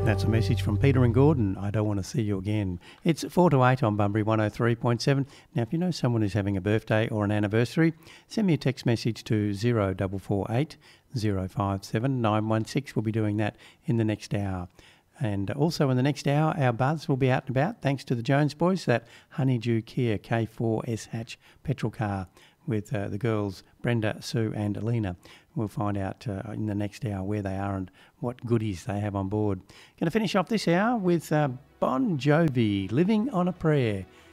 That's a message from Peter and Gordon. I don't want to see you again. It's 4 to 8 on Bunbury 103.7. Now, if you know someone who's having a birthday or an anniversary, send me a text message to 0448 057 916. We'll be doing that in the next hour. And also in the next hour, our buzz will be out and about thanks to the Jones boys, that Honeydew Kia K4S hatch petrol car with the girls Brenda, Sue and Alina. We'll find out in the next hour where they are and what goodies they have on board. Going to finish off this hour with Bon Jovi, Living on a Prayer.